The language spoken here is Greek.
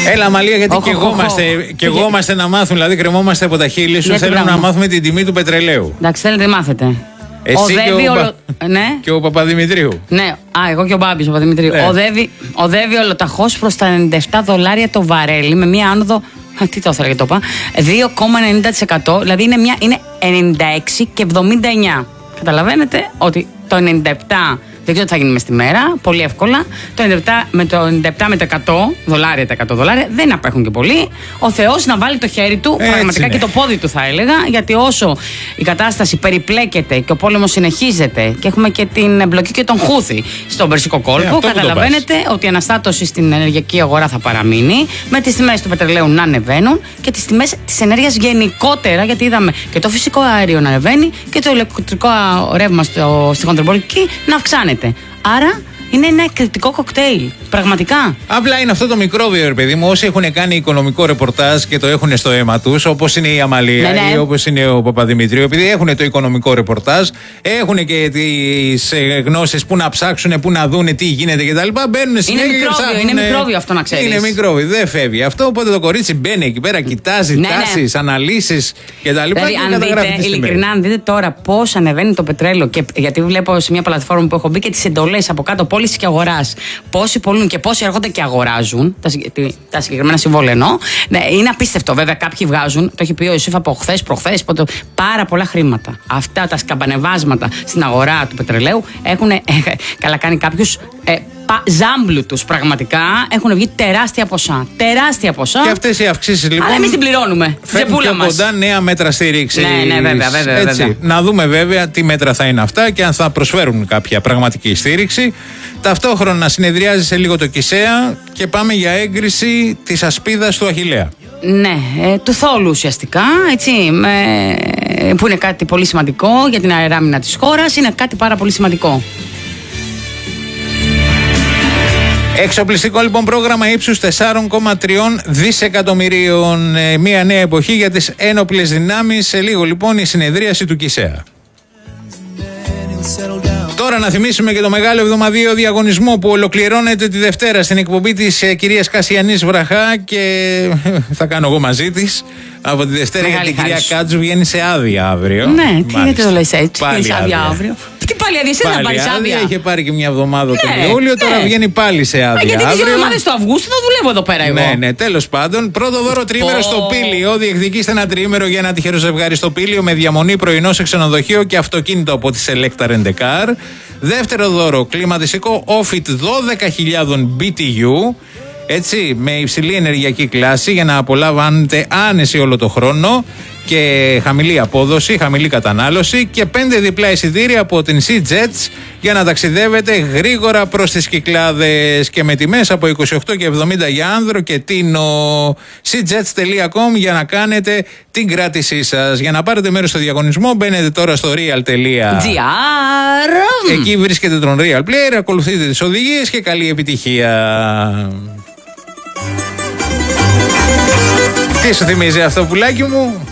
Έλα, Μαλία, γιατί και εγώ είμαστε να μάθουν. Δηλαδή, κρεμόμαστε από τα χείλη σου. Θέλουμε να μάθουμε την τιμή του πετρελαίου. Εντάξει, θέλετε να μάθετε. Εσύ και ο Παπαδημητρίου. Ναι, εγώ και ο Μπάμπης ο Παπαδημητρίου. Οδεύει ολοταχώς προς τα $97 το βαρέλι με μία άνοδο. Τι το ήθελα και το είπα. 2,90%. Δηλαδή είναι 96,79. Καταλαβαίνετε ότι το 97 δεν ξέρω τι θα γίνει μες στη μέρα, πολύ εύκολα. Το 97 με το $100 δεν απέχουν και πολύ. Ο Θεός να βάλει το χέρι του, πραγματικά και το πόδι του θα έλεγα, γιατί όσο η κατάσταση περιπλέκεται και ο πόλεμος συνεχίζεται και έχουμε και την εμπλοκή και τον Χούθη στον Περσικό κόλπο, καταλαβαίνετε ότι η αναστάτωση στην ενεργειακή αγορά θα παραμείνει, με τις τιμές του πετρελαίου να ανεβαίνουν και τις τιμές της ενέργειας γενικότερα, γιατί είδαμε και το φυσικό αέριο να ανεβαίνει και το ηλεκτρικό ρεύμα στη χονδρεμπορική να αυξάνεται. Άρα είναι ένα εκρηκτικό κοκτέιλ. Πραγματικά. Απλά είναι αυτό το μικρόβιο, ρε παιδί μου. Όσοι έχουν κάνει οικονομικό ρεπορτάζ και το έχουν στο αίμα τους, όπως είναι η Αμαλία ή όπως είναι ο Παπαδημητρίου, επειδή έχουν το οικονομικό ρεπορτάζ, έχουν και τις γνώσεις που να ψάξουν, που να δουν τι γίνεται κτλ. Μπαίνουν συνέχεια. Είναι μικρόβιο αυτό, να ξέρεις. Είναι μικρόβιο, δεν φεύγει αυτό. Οπότε το κορίτσι μπαίνει εκεί πέρα, κοιτάζει τάσεις, αναλύσεις κτλ. Δηλαδή, αν δείτε, ειλικρινά, αν δείτε τώρα πώς ανεβαίνει το πετρέλαιο, και γιατί βλέπω σε μια πλατφόρμα που έχω μπει και τις εντολές από κάτω, πώληση και αγοράς, πόσοι πολλούν και πόσοι έρχονται και αγοράζουν, τα συγκεκριμένα συμβόλαια εννοώ. Ναι, είναι απίστευτο. Βέβαια, κάποιοι βγάζουν, το έχει πει ο Ιωσήφ από προχθές, πάρα πολλά χρήματα. Αυτά τα σκαμπανεβάσματα στην αγορά του πετρελαίου έχουν καλά κάνει κάποιους ζάμπλου τους. Πραγματικά έχουν βγει τεράστια ποσά. Τεράστια ποσά. Και αυτές οι αυξήσεις λοιπόν. Αλλά εμείς την πληρώνουμε. Φέρνουν πιο κοντά νέα μέτρα στήριξης. Ναι, βέβαια. Να δούμε βέβαια τι μέτρα θα είναι αυτά και αν θα προσφέρουν κάποια πραγματική στήριξη. Ταυτόχρονα συνεδριάζει σε λίγο το ΚΙΣΕΑ και πάμε για έγκριση της ασπίδας του Αχιλλέα. Ναι, του θόλου ουσιαστικά, έτσι, που είναι κάτι πολύ σημαντικό για την αεράμινα της χώρας, είναι κάτι πάρα πολύ σημαντικό. Εξοπλιστικό λοιπόν πρόγραμμα ύψους 4,3 δισεκατομμυρίων. Μια νέα εποχή για τις ένοπλες δυνάμεις. Σε λίγο λοιπόν η συνεδρίαση του ΚΙΣΕΑ. Τώρα να θυμίσουμε και το μεγάλο εβδομαδιαίο διαγωνισμό που ολοκληρώνεται τη Δευτέρα στην εκπομπή της κυρίας Κασιανής Βραχά και θα κάνω εγώ μαζί της από τη Δευτέρα, γιατί η κυρία Κάτζου βγαίνει σε άδεια αύριο. Ναι, γιατί το λες έτσι, βγαίνει σε άδεια αύριο. Τι πάλι άδεια, εσύ θα πάρεις άδεια. Είχε πάρει και μια εβδομάδα τον Ιούλιο, τώρα βγαίνει πάλι σε άδεια. Γιατί τις εβδομάδες του Αυγούστου θα δουλεύω εδώ πέρα εγώ. Ναι, τέλος πάντων. Πρώτο δώρο τριήμερο στο Πήλιο. Διεκδικήστε ένα τριήμερο για ένα τυχερό ζευγάρι στο Πήλιο με διαμονή, πρωινό σε ξενοδοχείο και αυτοκίνητο από τη Selecta Rent a Car. Δεύτερο δώρο, κλιματιστικό Ofit 12.000 BTU. Έτσι, με υψηλή ενεργειακή κλάση για να απολαμβάνετε άνεση όλο το χρόνο και χαμηλή απόδοση, χαμηλή κατανάλωση και 5 διπλά εισιτήρια από την SeaJets για να ταξιδεύετε γρήγορα προς τις Κυκλάδες και με τιμές από 28 και 70 για άνδρο και τίνο. SeaJets.com για να κάνετε την κράτησή σας. Για να πάρετε μέρος στο διαγωνισμό μπαίνετε τώρα στο real.gr. Εκεί βρίσκεται τον Real Player, ακολουθείτε τις οδηγίες και καλή επιτυχία. Τι σου θυμίζει αυτό, πουλάκι μου?